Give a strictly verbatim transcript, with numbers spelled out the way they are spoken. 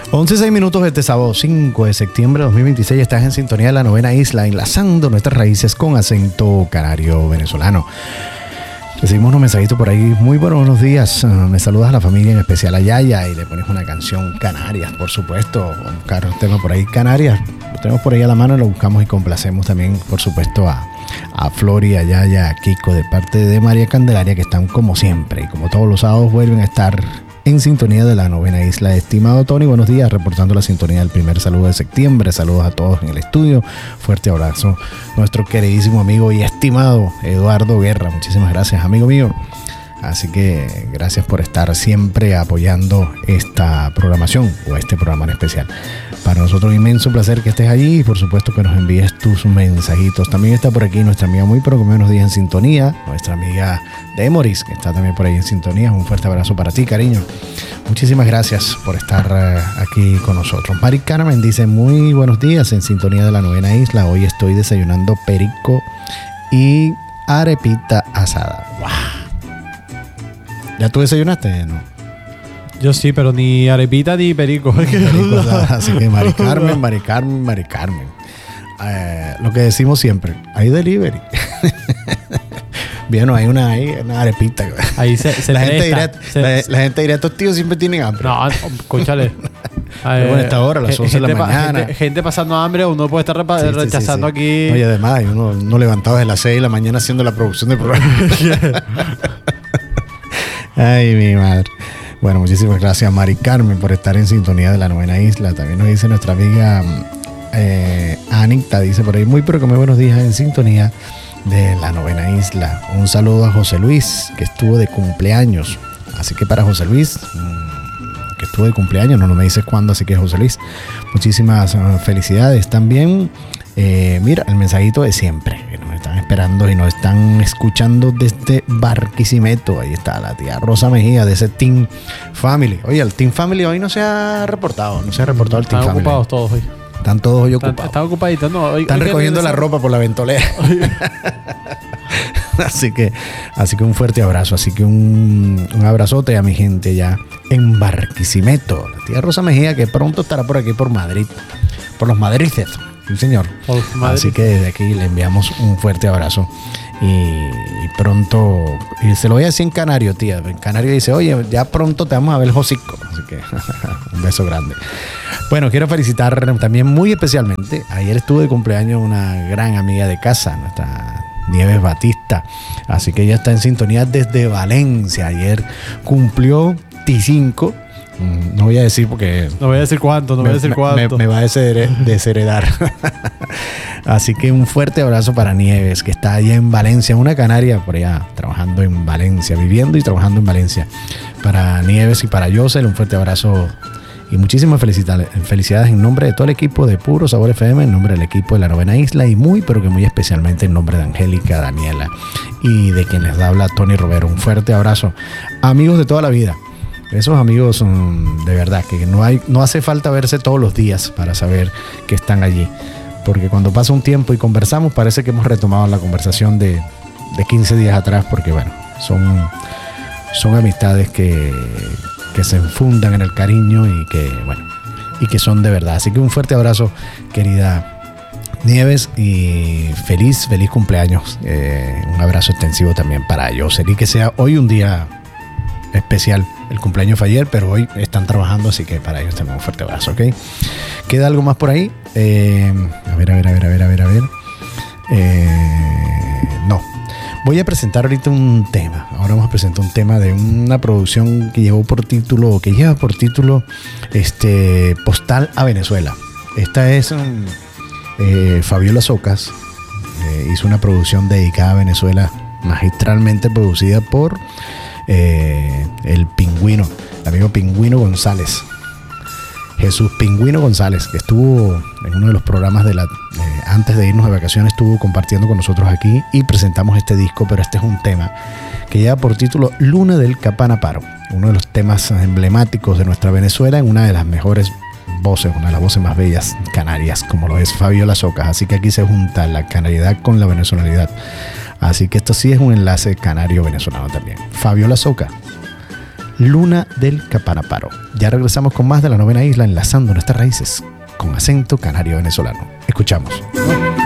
once y seis minutos este sábado cinco de septiembre de dos mil veintiséis. Estás en sintonía de la Novena Isla, enlazando nuestras raíces con acento canario venezolano. Recibimos unos mensajitos por ahí. Muy buenos días. Me saludas a la familia, en especial a Yaya, y le pones una canción Canarias, por supuesto. Buscar un tema por ahí, Canarias. Lo tenemos por ahí a la mano, lo buscamos y complacemos también, por supuesto, a, a Flori, a Yaya, a Kiko, de parte de María Candelaria, que están como siempre y como todos los sábados vuelven a estar en sintonía de la Novena Isla. Estimado Tony, buenos días, reportando la sintonía del primer saludo de septiembre. Saludos a todos en el estudio. Fuerte abrazo. Nuestro queridísimo amigo y estimado Eduardo Guerra. Muchísimas gracias, amigo mío. Así que gracias por estar siempre apoyando esta programación o este programa en especial. Para nosotros un inmenso placer que estés allí y por supuesto que nos envíes tus mensajitos. También está por aquí nuestra amiga muy pero que menos días en sintonía, nuestra amiga Demoris, que está también por ahí en sintonía. Un fuerte abrazo para ti, cariño. Muchísimas gracias por estar uh, aquí con nosotros. Mari Carmen dice muy buenos días en sintonía de la Novena Isla. Hoy estoy desayunando perico y arepita asada. ¡Wow! ¿Ya tú desayunaste? No. Yo sí, pero ni arepita ni perico. perico así que Mari Carmen, Mari Carmen, Mari Carmen. Eh, lo que decimos siempre, hay delivery. Bien, hay una, hay una arepita. Ahí se, se la, gente dirá, se, la, la gente dirá, estos tíos siempre tienen hambre. No, escúchale. Pero bueno, esta hora, a las once de la mañana. Gente, gente pasando hambre, uno puede estar repa- sí, rechazando sí, sí, sí. aquí. Oye, además, uno, uno levantado desde las seis de la mañana haciendo la producción del programa. Ay, mi madre. Bueno, muchísimas gracias, Mari Carmen, por estar en sintonía de la Novena Isla. También nos dice nuestra amiga eh, Anita, dice por ahí, muy pero que muy buenos días en sintonía de la Novena Isla. Un saludo a José Luis, que estuvo de cumpleaños. Así que para José Luis, que estuvo de cumpleaños, no, no me dices cuándo, así que José Luis, muchísimas uh, felicidades. También, eh, mira, el mensajito de siempre, que nos están esperando y nos están escuchando desde Barquisimeto. Ahí está la tía Rosa Mejía de ese Team Family. Oye, el Team Family hoy no se ha reportado, no se ha reportado el Team Están Family. Están ocupados todos hoy. Están todos hoy ocupados. Están ocupaditos, no. Hoy, Están hoy recogiendo la ropa por la ventolera. Así que, así que un fuerte abrazo. Así que un, un abrazote a mi gente ya en Barquisimeto. La tía Rosa Mejía, que pronto estará por aquí por Madrid. Por los madrices. Sí, señor. Así que desde aquí le enviamos un fuerte abrazo. Y, y pronto, y se lo voy a decir en canario, tía. En canario dice, oye, ya pronto te vamos a ver el hocico. Así que un beso grande. Bueno, quiero felicitar también muy especialmente. Ayer estuvo de cumpleaños una gran amiga de casa, nuestra Nieves Batista. Así que ella está en sintonía desde Valencia. Ayer cumplió T cinco. No voy a decir porque... No voy a decir cuánto, no me, voy a decir cuánto. Me, me va a desheredar. Así que un fuerte abrazo para Nieves, que está allá en Valencia, una canaria por allá, trabajando en Valencia, viviendo y trabajando en Valencia. Para Nieves y para Yosel, un fuerte abrazo y muchísimas felicidades, felicidades en nombre de todo el equipo de Puro Sabor F M, en nombre del equipo de la Novena Isla y muy, pero que muy especialmente en nombre de Angélica, Daniela y de quien les habla Tony Robero. Un fuerte abrazo. Amigos de toda la vida. Esos amigos son de verdad que no hay, no hace falta verse todos los días para saber que están allí. Porque cuando pasa un tiempo y conversamos, parece que hemos retomado la conversación de, de quince días atrás, porque bueno, son, son amistades que, que se fundan en el cariño y que, bueno, y que son de verdad. Así que un fuerte abrazo, querida Nieves, y feliz, feliz cumpleaños. Eh, un abrazo extensivo también para Yosel y que sea hoy un día especial. El cumpleaños fue ayer, pero hoy están trabajando, así que para ellos también un fuerte abrazo, ¿ok? ¿Queda algo más por ahí? Eh, a ver, a ver, a ver, a ver, a ver, a ver. Eh, no. Voy a presentar ahorita un tema. Ahora vamos a presentar un tema de una producción que llevó por título, que lleva por título este, Postal a Venezuela. Esta es um, eh, Fabiola Socas. Eh, hizo una producción dedicada a Venezuela, magistralmente producida por Eh, el Pingüino, el amigo Pingüino González, Jesús Pingüino González, que estuvo en uno de los programas de la eh, antes de irnos de vacaciones, estuvo compartiendo con nosotros aquí y presentamos este disco, pero este es un tema que lleva por título Luna del Capanaparo, uno de los temas emblemáticos de nuestra Venezuela, en una de las mejores voces, una de las voces más bellas canarias, como lo es Fabiola Socas. Así que aquí se junta la canariedad con la venezolanidad. Así que esto sí es un enlace canario venezolano también. Fabiola Socas, Luna del Capanaparo. Ya regresamos con más de La Novena Isla, enlazando nuestras raíces con acento canario venezolano. Escuchamos.